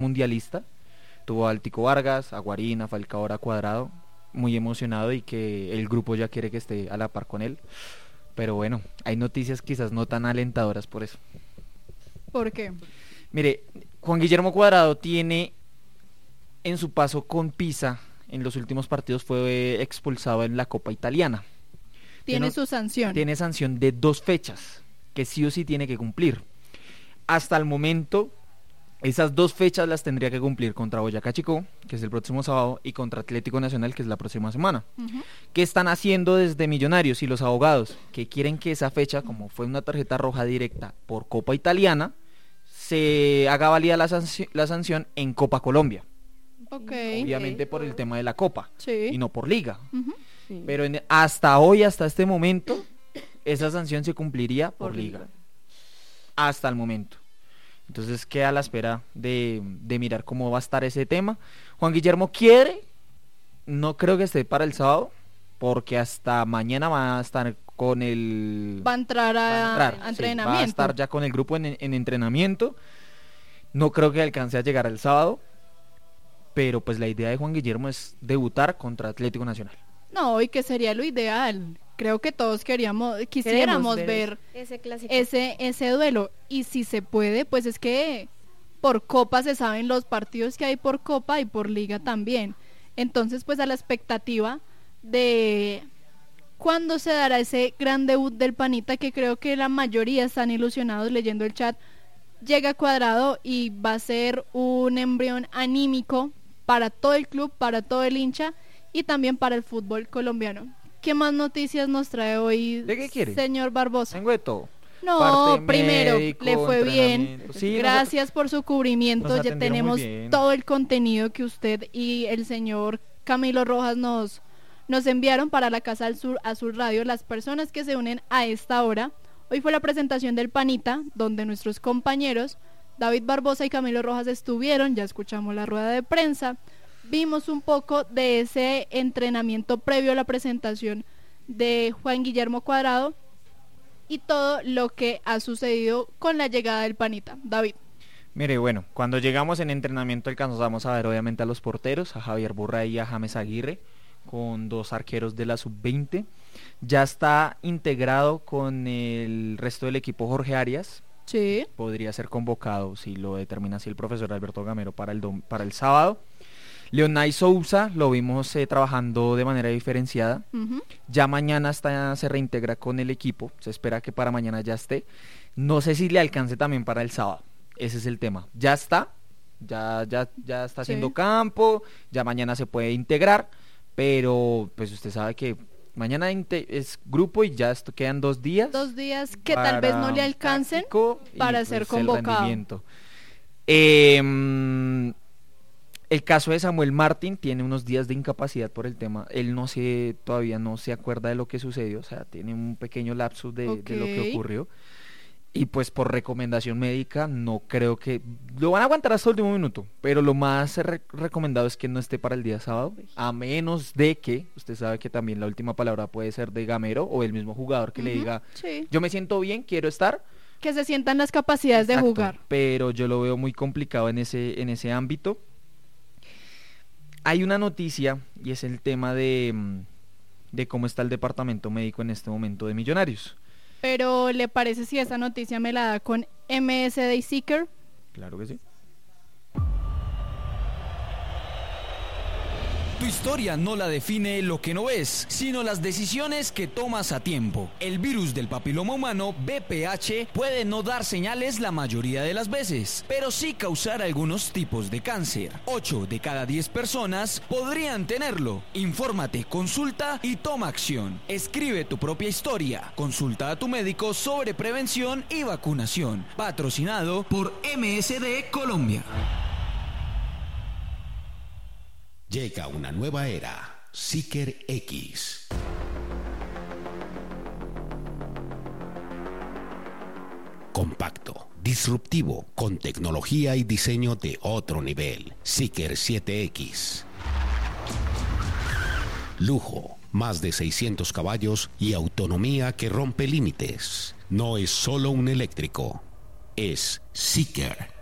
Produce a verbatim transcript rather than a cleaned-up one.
mundialista. Tuvo al Tico Vargas, a Guarín, a Falcao, a Cuadrado, muy emocionado y que el grupo ya quiere que esté a la par con él. Pero bueno, hay noticias quizás no tan alentadoras por eso. ¿Por qué? Mire, Juan Guillermo Cuadrado tiene en su paso con Pisa, en los últimos partidos fue expulsado en la Copa Italiana. Tiene tiene, su sanción. Tiene sanción de dos fechas, que sí o sí tiene que cumplir. Hasta el momento, esas dos fechas las tendría que cumplir contra Boyacá Chicó, que es el próximo sábado, y contra Atlético Nacional, que es la próxima semana. Uh-huh. ¿Qué están haciendo desde Millonarios y los abogados? Que quieren que esa fecha, como fue una tarjeta roja directa por Copa Italiana, se haga válida la, sanci- la sanción en Copa Colombia. Okay. Obviamente por el tema de la Copa, sí. y no por Liga. Uh-huh. Sí. Pero en, hasta hoy, hasta este momento, esa sanción se cumpliría por, por Liga. Liga. Hasta el momento. Entonces queda a la espera de, de mirar cómo va a estar ese tema. Juan Guillermo quiere, no creo que esté para el sábado, porque hasta mañana va a estar con el... Va a entrar a, va a, entrar, a entrenamiento. Sí, va a estar ya con el grupo en, en entrenamiento. No creo que alcance a llegar el sábado, pero pues la idea de Juan Guillermo es debutar contra Atlético Nacional. No, y que sería lo ideal. Creo que todos queríamos, quisiéramos ver, ver ese, clásico. ese ese duelo. Y si se puede, pues es que por Copa se saben los partidos que hay por Copa y por Liga también. Entonces, pues a la expectativa de cuándo se dará ese gran debut del Panita, que creo que la mayoría están ilusionados leyendo el chat. Llega Cuadrado y va a ser un embrión anímico para todo el club, para todo el hincha y también para el fútbol colombiano. ¿Qué más noticias nos trae hoy, ¿de qué quiere? Señor Barbosa? Tengo de todo. No, Parte primero, médico, le fue bien. Sí, gracias nos, por su cubrimiento. Ya tenemos todo el contenido que usted y el señor Camilo Rojas nos, nos enviaron para la Casa del Sur Azul Radio. Las personas que se unen a esta hora. Hoy fue la presentación del Panita, donde nuestros compañeros David Barbosa y Camilo Rojas estuvieron. Ya escuchamos la rueda de prensa. Vimos un poco de ese entrenamiento previo a la presentación de Juan Guillermo Cuadrado y todo lo que ha sucedido con la llegada del Panita. David. Mire, bueno, cuando llegamos en entrenamiento alcanzamos a ver obviamente a los porteros, a Javier Burray y a James Aguirre, con dos arqueros de la sub veinte. Ya está integrado con el resto del equipo Jorge Arias. Sí. Podría ser convocado, si lo determina así el profesor Alberto Gamero, para el, dom- para el sábado. Leonay Sousa lo vimos eh, trabajando de manera diferenciada. Uh-huh. Ya mañana está, se reintegra con el equipo. Se espera que para mañana ya esté. No sé si le alcance también para el sábado. Ese es el tema. Ya está. Ya, ya, ya está haciendo sí. campo. Ya mañana se puede integrar. Pero pues usted sabe que mañana es grupo y ya esto, quedan dos días. Dos días que tal vez no le alcancen para y, ser pues, convocado. Eh, el caso de Samuel Martín tiene unos días de incapacidad por el tema. Él no se, todavía no se acuerda de lo que sucedió, o sea, tiene un pequeño lapsus de, okay. de lo que ocurrió. Y pues por recomendación médica no creo que... Lo van a aguantar hasta el último minuto, pero lo más re- recomendado es que no esté para el día sábado, a menos de que, usted sabe que también la última palabra puede ser de Gamero o el mismo jugador que uh-huh. le diga, sí. yo me siento bien, quiero estar. Que se sientan las capacidades Exacto, de jugar. Pero yo lo veo muy complicado en ese, en ese ámbito. Hay una noticia y es el tema de, de cómo está el departamento médico en este momento de Millonarios. Pero, ¿le parece si esa noticia me la da con M S Day Seeker? Claro que sí. Tu historia no la define lo que no ves, sino las decisiones que tomas a tiempo. El virus del papiloma humano, V P H, puede no dar señales la mayoría de las veces, pero sí causar algunos tipos de cáncer. ocho de cada diez personas podrían tenerlo. Infórmate, consulta y toma acción. Escribe tu propia historia. Consulta a tu médico sobre prevención y vacunación. Patrocinado por M S D Colombia. Llega una nueva era, Seeker X. Compacto, disruptivo, con tecnología y diseño de otro nivel. Seeker siete X. Lujo, más de seiscientos caballos y autonomía que rompe límites. No es solo un eléctrico, es Seeker.